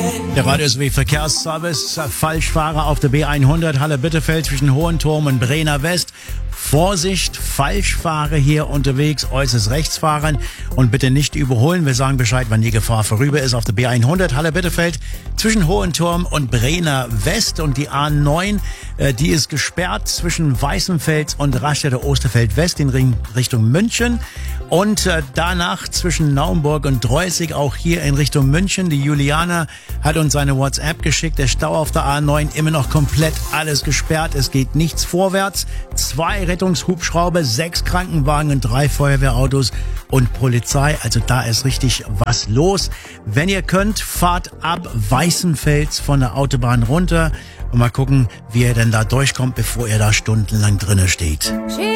Der Radio-SW Verkehrsservice, Falschfahrer auf der B100 Halle-Bitterfeld zwischen Hohenturm und Brenner West. Vorsicht, Falschfahrer hier unterwegs, äußerst rechts fahren und bitte nicht überholen. Wir sagen Bescheid, wann die Gefahr vorüber ist auf der B100 Halle-Bitterfeld zwischen Hohenturm und Brenner West. Und die A9, die ist gesperrt zwischen Weißenfels und Raststätte Osterfeld West in Richtung München. Und danach zwischen Naumburg und Dreußig auch hier in Richtung München. Die Juliana hat uns eine WhatsApp geschickt. Der Stau auf der A9 immer noch komplett alles gesperrt. Es geht nichts vorwärts. 2 Rettungshubschrauber, 6 Krankenwagen und 3 Feuerwehrautos und Polizei. Also da ist richtig was los. Wenn ihr könnt, fahrt ab Weißenfels von der Autobahn runter und mal gucken, wie ihr denn da durchkommt, bevor ihr da stundenlang drinnen steht.